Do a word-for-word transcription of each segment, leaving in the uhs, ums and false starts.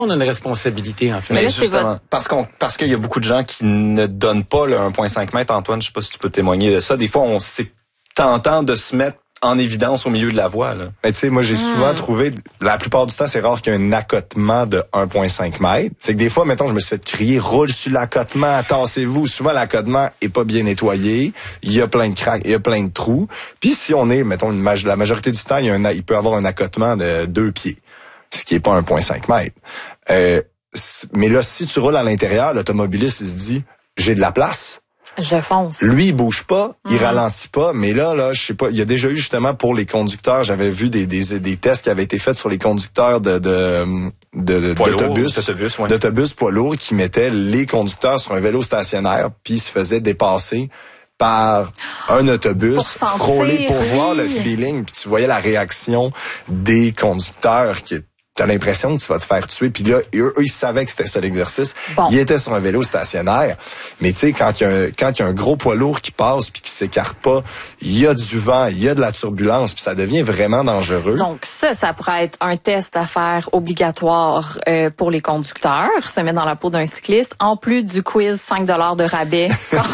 On a une responsabilité, en fait. Mais, Mais là, justement, votre... parce qu'on, parce qu'il y a beaucoup de gens qui ne donnent pas le un virgule cinq mètres. Antoine, je sais pas si tu peux témoigner de ça. Des fois, on c'est tentant de se mettre en évidence au milieu de la voie, là. Mais tu sais, moi, j'ai Hmm. souvent trouvé, la plupart du temps, c'est rare qu'il y ait un accotement de un virgule cinq mètres. C'est que des fois, mettons, je me suis fait crier, roule sur l'accotement, tassez-vous. Souvent, l'accotement est pas bien nettoyé. Il y a plein de craques, il y a plein de trous. Puis si on est, mettons, une maj- la majorité du temps, il y a un, il peut avoir un accotement de deux pieds. Ce qui est pas un virgule cinq mètres. Euh, mais là, si tu roules à l'intérieur, l'automobiliste, il se dit, j'ai de la place. Je fonce. Lui, il bouge pas, il Mm. ralentit pas, mais là, là, je sais pas, il y a déjà eu justement pour les conducteurs, j'avais vu des, des, des tests qui avaient été faits sur les conducteurs de, de, de, Poids lourd, d'autobus, d'autobus, ouais. d'autobus poids lourds qui mettaient les conducteurs sur un vélo stationnaire, puis ils se faisaient dépasser par un autobus, Pour sentir, frôler pour oui. voir le feeling, puis tu voyais la réaction des conducteurs qui t'as l'impression que tu vas te faire tuer. Puis là, eux, eux ils savaient que c'était ça l'exercice. Bon. Ils étaient sur un vélo stationnaire. Mais tu sais, quand il y a un, quand il y a un gros poids lourd qui passe puis qui s'écarte pas, il y a du vent, il y a de la turbulence, puis ça devient vraiment dangereux. Donc ça, ça pourrait être un test à faire obligatoire euh, pour les conducteurs, se mettre dans la peau d'un cycliste, en plus du quiz cinq dollars de rabais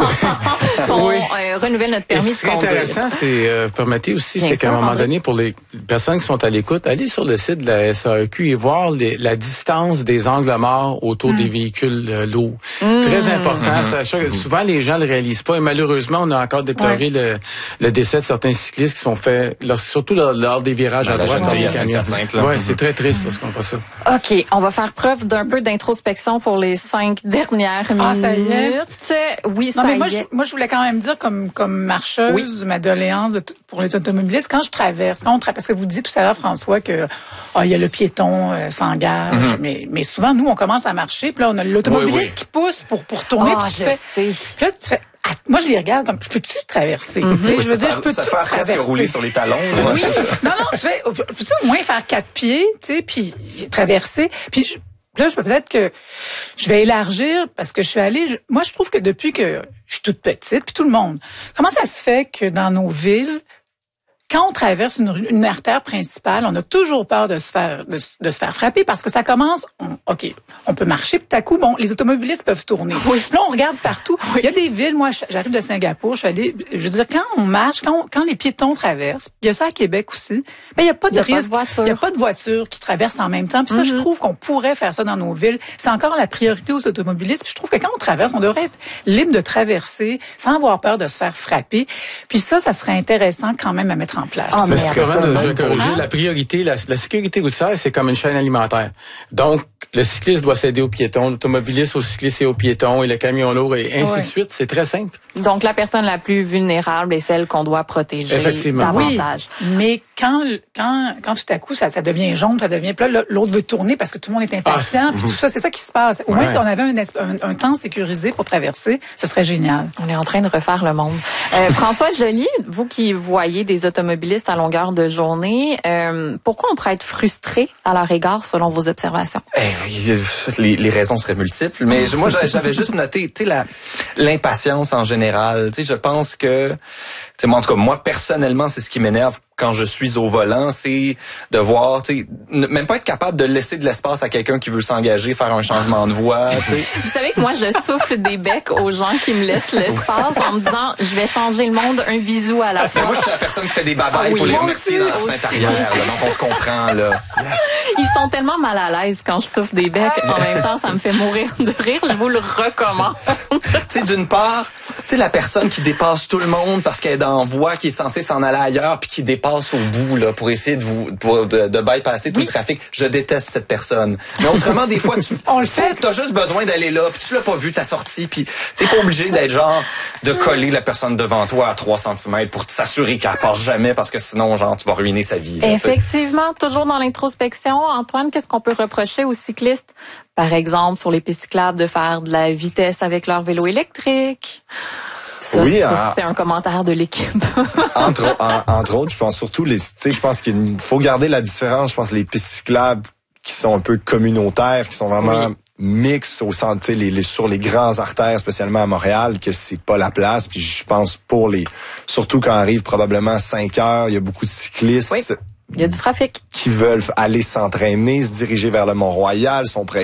quand on Oui. euh, renouvelle notre Et permis ce de qui est conduire. intéressant, c'est, euh, permettez aussi, Bien c'est qu'à sûr, un moment André. donné, pour les personnes qui sont à l'écoute, allez sur le site de la S A E Q et voir les, la distance des angles morts autour Mm. des véhicules euh, lourds. Très important. Ça, ça, souvent, les gens ne le réalisent pas et malheureusement, on a encore déploré le, le décès de certains cyclistes qui sont faits, lors- surtout lors, lors des virages Ben, à la droite. jeune dans fille les à camions. Saint-Hyacinthe, là. Ouais, c'est très triste lorsqu'on voit ça. OK, on va faire preuve d'un peu d'introspection pour les cinq dernières minutes. Ah, ça y est? Oui, Non, ça mais moi, y est. je, moi, je voulais quand même dire, comme, comme marcheuse, ma doléance de t- pour les automobilistes, quand je traverse, quand on tra- parce que vous disiez tout à l'heure, François, que ah, il y a le piéton euh, s'engage, Mm-hmm. mais, mais souvent, nous, on commence à marcher, puis là, on a l'automobiliste Oui, oui. qui pousse pour, pour tourner, Ah, puis tu je fais, sais. puis là, tu fais, ah, moi, je les regarde comme, je peux-tu traverser? Tu sais, Oui, je veux se dire, faire- je peux-tu se faire presque traverser? rouler sur les talons. là, Oui. c'est ça. Non, non, tu fais, peux-tu au moins faire quatre pieds, tu sais, puis traverser, puis je, là, je peux peut-être que je vais élargir parce que je suis allée. je- moi, je trouve que depuis que je suis toute petite, puis tout le monde, comment ça se fait que dans nos villes, quand on traverse une, rue- une artère principale, on a toujours peur de se faire de, se- de se faire frapper parce que ça commence. On, ok, on peut marcher, puis tout à coup, bon, les automobilistes peuvent tourner. Là, on regarde partout. Il y a des villes. Moi, je- j'arrive de Singapour. Je suis allée. Je veux dire, quand on marche, quand, on- quand les piétons traversent, il y a ça à Québec aussi. Ben, il y a pas de Il y a pas de risque. voiture. Il y a pas de voiture qui traverse en même temps. Puis ça, je trouve qu'on pourrait faire ça dans nos villes. C'est encore la priorité aux automobilistes. Puis je trouve que quand on traverse, on devrait être libre de traverser sans avoir peur de se faire frapper. Puis ça, ça serait intéressant quand même à mettre en place. Ah, Mais mais c'est après comment ça, de, même je vais pour- corriger, Hein? la priorité, la, la sécurité routière, c'est comme une chaîne alimentaire. Donc, le cycliste doit céder aux piétons, l'automobiliste au cycliste et aux piétons, et le camion lourd, et ainsi Ouais. de suite. C'est très simple. Donc, la personne la plus vulnérable est celle qu'on doit protéger Effectivement. davantage. Oui, mais quand, quand, quand tout à coup, ça, ça devient jaune, ça devient... Puis là, l'autre veut tourner parce que tout le monde est impatient, puis tout ça, c'est ça qui se passe. Au moins, Ouais. si on avait un, esp- un, un temps sécurisé pour traverser, ce serait génial. On est en train de refaire le monde. Euh, François Joly, vous qui voyez des automobilistes à longueur de journée, euh, pourquoi on pourrait être frustré à leur égard selon vos observations? Eh oui, les, les raisons seraient multiples, mais je- moi j'avais j'avais juste noté, tu sais, la l'impatience en général. Tu sais, je pense que, tu sais, moi en tout cas, moi personnellement, c'est ce qui m'énerve quand je suis au volant, c'est de voir, tu sais, ne- même pas être capable de laisser de l'espace à quelqu'un qui veut s'engager, faire un changement de voie. Tu sais. Vous savez que moi, je souffle des becs aux gens qui me laissent l'espace en me disant, je vais changer le monde un bisou à la Mais fois. moi, je suis la personne qui fait des babayes Ah oui, pour les moi remercier aussi, dans la fenêtre aussi. arrière. Là, donc on se comprend là. Ils sont tellement mal à l'aise quand je souffle des becs. En même temps, ça me fait mourir de rire. Je vous le recommande. Tu sais, d'une part, tu sais, la personne qui dépasse tout le monde parce qu'elle est dans voie, qui est censée s'en aller ailleurs, puis qui dépasse au bout là pour essayer de vous pour, de, de bypasser tout Oui. le trafic. Je déteste cette personne. Mais autrement, des fois, tu On le fait. T'as juste besoin d'aller là, puis tu l'as pas vu ta sortie, puis t'es pas obligé d'être genre de coller la personne devant toi à trois centimètres pour s'assurer qu'elle passe jamais parce que sinon, genre, tu vas ruiner sa vie. là, tu sais. Effectivement, toujours dans l'introspection. Antoine, qu'est-ce qu'on peut reprocher aux cyclistes? Par exemple, sur les pistes cyclables, de faire de la vitesse avec leur vélo électrique. Ça, Oui, ça, hein. c'est un commentaire de l'équipe. entre, en- entre autres, je pense surtout les, tu sais, je pense qu'il faut garder la différence. Je pense les pistes cyclables qui sont un peu communautaires, qui sont vraiment Oui. mixtes au centre, tu sais, les, les, sur les grands artères, spécialement à Montréal, que c'est pas la place. Puis je pense pour les, surtout quand arrive probablement cinq heures, il y a beaucoup de cyclistes Oui. Il y a du trafic. qui veulent aller s'entraîner, se diriger vers le Mont-Royal, sont pressés